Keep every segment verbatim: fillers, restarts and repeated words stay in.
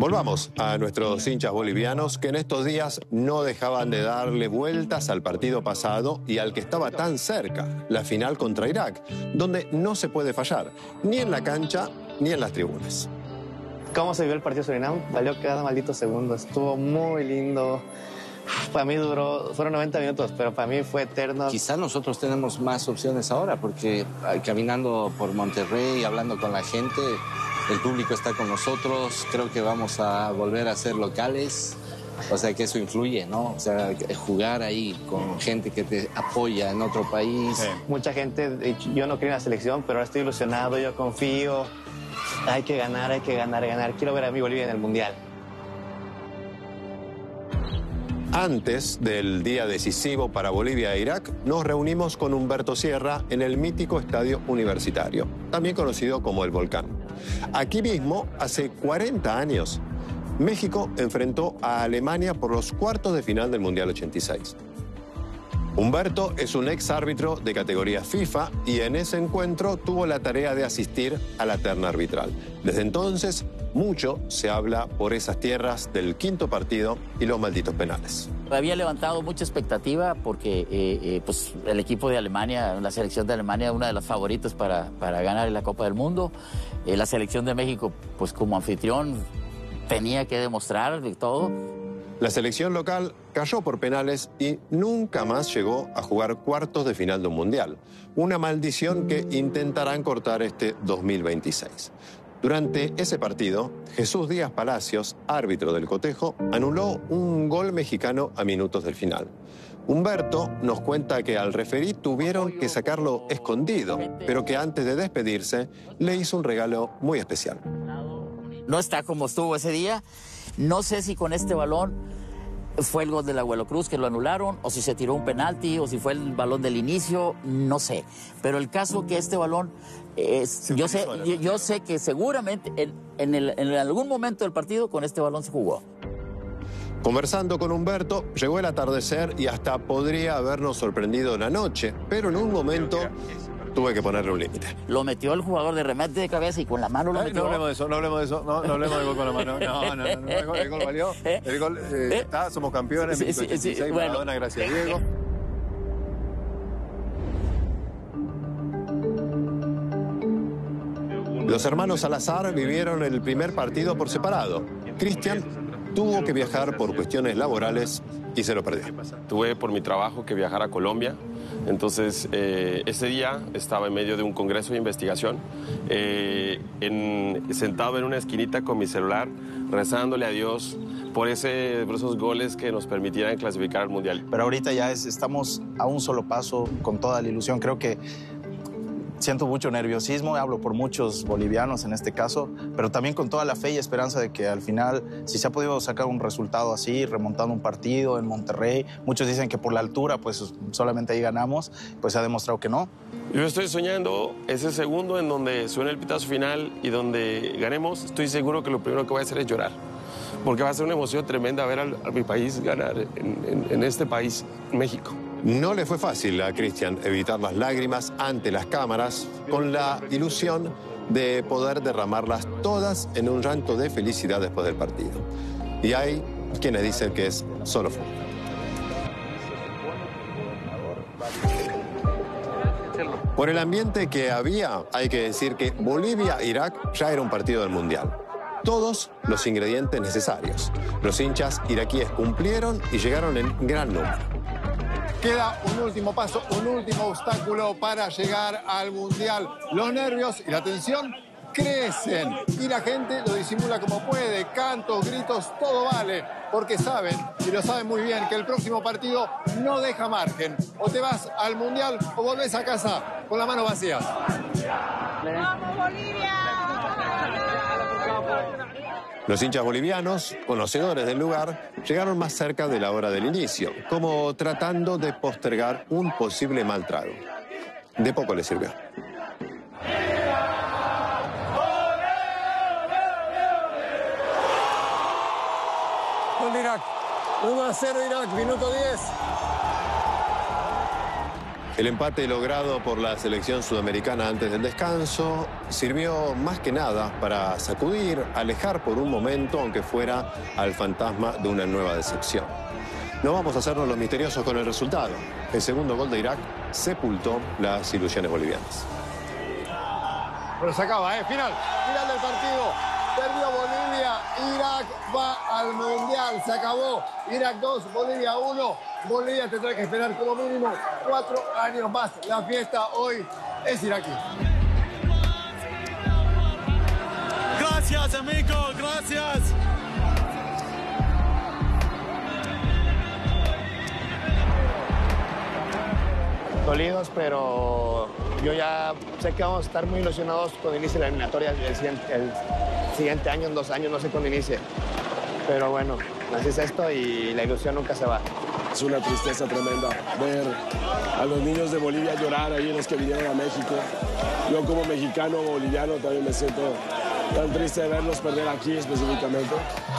Volvamos a nuestros hinchas bolivianos que en estos días no dejaban de darle vueltas al partido pasado y al que estaba tan cerca, la final contra Irak, donde no se puede fallar, ni en la cancha ni en las tribunas. ¿Cómo se vio el partido Surinam? Valió cada maldito segundo, estuvo muy lindo. Para mí duró, fueron noventa minutos, pero para mí fue eterno. Quizás nosotros tenemos más opciones ahora, porque caminando por Monterrey, hablando con la gente, el público está con nosotros, creo que vamos a volver a ser locales, o sea que eso influye, ¿no? O sea, jugar ahí con gente que te apoya en otro país. Sí. Mucha gente, yo no creo en la selección, pero ahora estoy ilusionado, yo confío. Hay que ganar, hay que ganar, ganar. Quiero ver a mi Bolivia en el Mundial. Antes del día decisivo para Bolivia e Irak, nos reunimos con Humberto Sierra en el mítico Estadio Universitario, también conocido como El Volcán. Aquí mismo, hace cuarenta años, México enfrentó a Alemania por los cuartos de final del Mundial ochenta y seis. Humberto es un ex árbitro de categoría FIFA y en ese encuentro tuvo la tarea de asistir a la terna arbitral. Desde entonces, mucho se habla por esas tierras del quinto partido y los malditos penales. Había levantado mucha expectativa porque eh, eh, pues el equipo de Alemania, la selección de Alemania, una de las favoritas para, para ganar la Copa del Mundo. Eh, la selección de México, pues como anfitrión, tenía que demostrar de todo. La selección local cayó por penales y nunca más llegó a jugar cuartos de final de un mundial. Una maldición que intentarán cortar este dos mil veintiséis. Durante ese partido, Jesús Díaz Palacios, árbitro del cotejo, anuló un gol mexicano a minutos del final. Humberto nos cuenta que al referí tuvieron que sacarlo escondido, pero que antes de despedirse le hizo un regalo muy especial. No está como estuvo ese día. No sé si con este balón fue el gol del Abuelo Cruz que lo anularon, o si se tiró un penalti, o si fue el balón del inicio, no sé. Pero el caso que este balón, es, yo, sé, yo, yo sé que seguramente en, en, el, en algún momento del partido con este balón se jugó. Conversando con Humberto, llegó el atardecer y hasta podría habernos sorprendido la noche, pero en un momento tuve que ponerle un límite. Lo metió el jugador de remate de cabeza y con la mano lo Ay, metió. no hablemos de eso, no hablemos de eso, no, no hablemos del gol con la mano. No, no, no, no, el gol, el gol valió. El gol eh, está, somos campeones. Sí, sí, sí, sí, bueno. Maradona, gracias a Diego. Los hermanos Salazar vivieron el primer partido por separado. Cristian tuvo que viajar por cuestiones laborales y se lo perdió. Tuve por mi trabajo que viajar a Colombia. Entonces, eh, ese día estaba en medio de un congreso de investigación, eh, en, sentado en una esquinita con mi celular, rezándole a Dios por, ese, por esos goles que nos permitieran clasificar al Mundial. Pero ahorita ya es, estamos a un solo paso con toda la ilusión. Creo que siento mucho nerviosismo, hablo por muchos bolivianos en este caso, pero también con toda la fe y esperanza de que al final, si se ha podido sacar un resultado así, remontando un partido en Monterrey, muchos dicen que por la altura, pues solamente ahí ganamos, pues se ha demostrado que no. Yo estoy soñando ese segundo en donde suene el pitazo final y donde ganemos. Estoy seguro que lo primero que voy a hacer es llorar, porque va a ser una emoción tremenda ver al, a mi país ganar en, en, en este país, México. No le fue fácil a Cristian evitar las lágrimas ante las cámaras con la ilusión de poder derramarlas todas en un llanto de felicidad después del partido. Y hay quienes dicen que es solo fútbol. Por el ambiente que había, hay que decir que Bolivia-Irak ya era un partido del Mundial. Todos los ingredientes necesarios. Los hinchas iraquíes cumplieron y llegaron en gran número. Queda un último paso, un último obstáculo para llegar al Mundial. Los nervios y la tensión crecen y la gente lo disimula como puede. Cantos, gritos, todo vale. Porque saben, y lo saben muy bien, que el próximo partido no deja margen. O te vas al Mundial o volvés a casa con las manos vacías. ¡Vamos, Bolivia! Los hinchas bolivianos, conocedores del lugar, llegaron más cerca de la hora del inicio, como tratando de postergar un posible mal trago. De poco les sirvió. Gol de Irak. uno a cero Irak, minuto diez. El empate logrado por la selección sudamericana antes del descanso sirvió más que nada para sacudir, alejar por un momento, aunque fuera, al fantasma de una nueva decepción. No vamos a hacernos los misteriosos con el resultado. El segundo gol de Irak sepultó las ilusiones bolivianas. Pero se acaba, ¿eh? Final, final del partido. Perdió Bolivia, Irak va al Mundial, se acabó. Irak dos, Bolivia uno. Bolivia tendrá que esperar como mínimo cuatro años más. La fiesta hoy es iraquí. Gracias, amigo, gracias. Dolidos, pero yo ya sé que vamos a estar muy ilusionados cuando inicie la eliminatoria el siguiente, el siguiente año, en dos años, no sé cuándo inicie. Pero bueno, así es esto y la ilusión nunca se va. Es una tristeza tremenda ver a los niños de Bolivia llorar ahí, los que vinieron a México. Yo como mexicano boliviano también me siento tan triste de verlos perder aquí específicamente.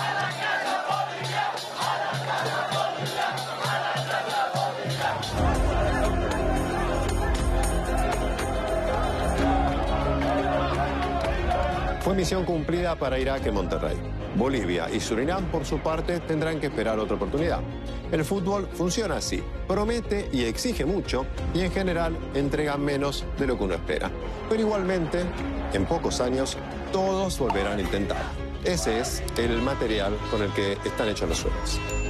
Fue misión cumplida para Irak en Monterrey. Bolivia y Surinam, por su parte, tendrán que esperar otra oportunidad. El fútbol funciona así, promete y exige mucho y en general entrega menos de lo que uno espera. Pero igualmente, en pocos años, todos volverán a intentar. Ese es el material con el que están hechos los sueños.